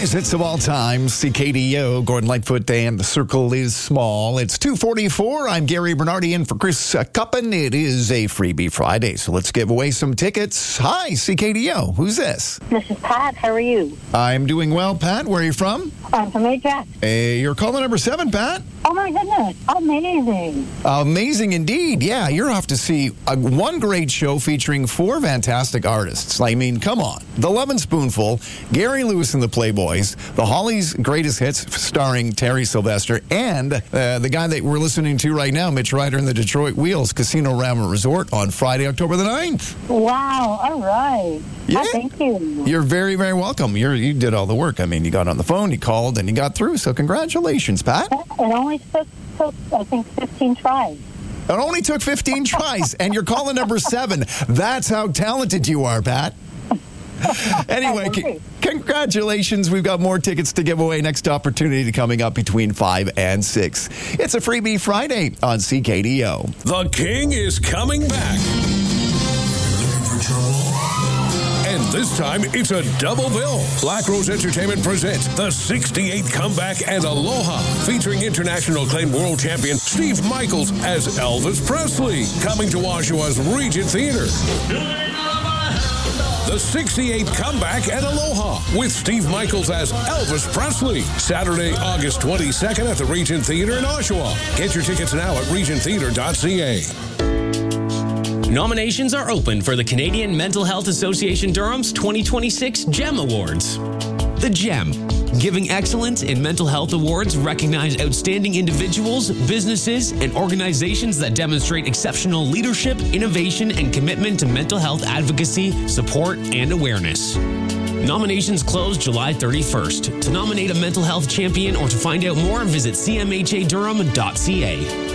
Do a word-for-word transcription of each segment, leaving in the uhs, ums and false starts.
Greatest hits of all time, C K D O, Gordon Lightfoot, and The Circle is Small. It's two forty-four. I'm Gary Bernardi in for Chris uh, Cuppin. It is a Freebie Friday, so let's give away some tickets. Hi, C K D O. Who's this? This is Pat. How are you? I'm doing well, Pat. Where are you from? I'm from Ajax. Hey, you're caller number seven, Pat. Oh, my goodness. Amazing. Amazing indeed. Yeah, you're off to see a, one great show featuring four fantastic artists. I mean, come on. The Lovin' Spoonful, Gary Lewis and the Playboys, The Hollies' Greatest Hits starring Terry Sylvester, and uh, the guy that we're listening to right now, Mitch Ryder and the Detroit Wheels, Casino Rama Resort on Friday, October the ninth. Wow. All right. Yeah. Oh, thank you. You're very, very welcome. You're, you did all the work. I mean, you got on the phone, you called, and you got through. So congratulations, Pat. It only took, took I think, fifteen tries. It only took fifteen tries, and you're calling number seven. That's how talented you are, Pat. Anyway, c- congratulations. We've got more tickets to give away. Next opportunity coming up between five and six. It's a Freebie Friday on C K D O. The King is coming back. And this time, it's a double bill. Black Rose Entertainment presents the sixty-eighth Comeback and Aloha, featuring international acclaimed world champion Steve Michaels as Elvis Presley, coming to Oshawa's Regent Theater. The sixty-eighth Comeback and Aloha with Steve Michaels as Elvis Presley. Saturday, August twenty-second at the Regent Theater in Oshawa. Get your tickets now at regent theater dot c a. Nominations are open for the Canadian Mental Health Association Durham's twenty twenty-six GEM Awards. The GEM, Giving Excellence in Mental Health Awards, recognize outstanding individuals, businesses, and organizations that demonstrate exceptional leadership, innovation, and commitment to mental health advocacy, support, and awareness. Nominations close July thirty-first. To nominate a mental health champion or to find out more, visit c m h a durham dot c a.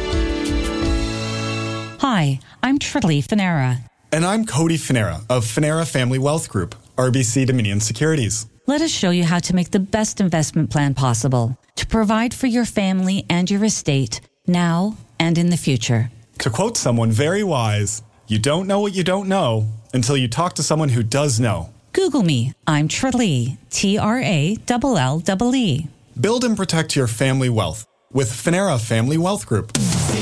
Hi, I'm Trilly Finera. And I'm Cody Finera of Finera Family Wealth Group, R B C Dominion Securities. Let us show you how to make the best investment plan possible to provide for your family and your estate now and in the future. To quote someone very wise, you don't know what you don't know until you talk to someone who does know. Google me. I'm Trilly, T R A L L E E. Build and protect your family wealth with Finera Family Wealth Group.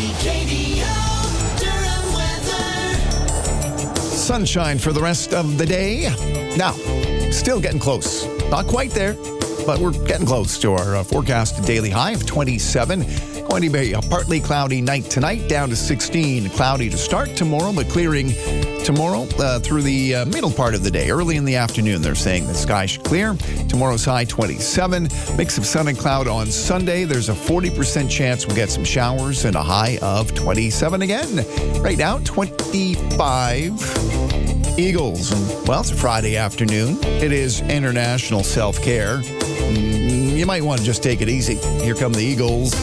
Sunshine for the rest of the day. Now, still getting close. Not quite there, but we're getting close to our uh, forecasted daily high of twenty-seven. Going to be a partly cloudy night tonight, down to sixteen. Cloudy to start tomorrow, but clearing tomorrow uh, through the uh, middle part of the day. Early in the afternoon, they're saying the sky should clear. Tomorrow's high, twenty-seven. Mix of sun and cloud on Sunday. There's a forty percent chance we'll get some showers and a high of twenty-seven again. Right now, twenty-five. Eagles. And, well, it's a Friday afternoon. It is International Self-Care. Mm, you might want to just take it easy. Here come the Eagles.